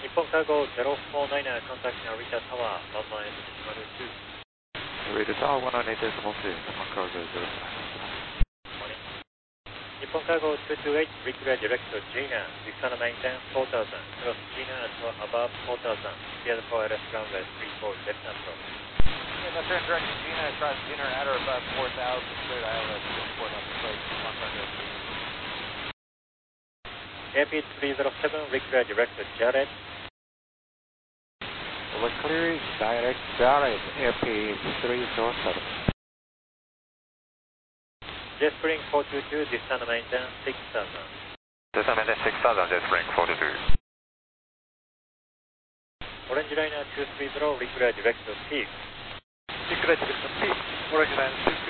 Nippon Cargo 049er, contact Narita Tower, 192. Narita Tower 192, Nippon Cargo 0. Morning. Nippon Cargo 228, require direct to Gina, 600 maintain 4000, cross Gina to above 4000, cleared for LS runway 34, left and approach. Yeah, my turn direct to Gina, cross Gina at or above 4000, cleared ILS 54 left approach, Nippon Cargo. Airfield 307, require direct to Jared. Over clear, direct Jared, Airfield 307. Jet Spring 422, distance maintain 6000. Distance maintain 6000, Jet Spring 422. Orange Liner 230, require direct to Peak. Require direct to Peak, Orange Liner 230.